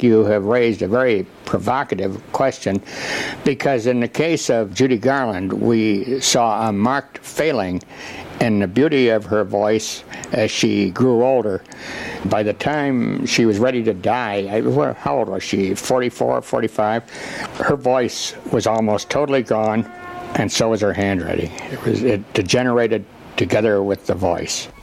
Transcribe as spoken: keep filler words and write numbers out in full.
think you have raised a very provocative question, because in the case of Judy Garland, we saw a marked failing in the beauty of her voice as she grew older. By the time she was ready to die, I, how old was she, forty-four, forty-five? Her voice was almost totally gone, and so was her handwriting. It, was, it degenerated together with the voice.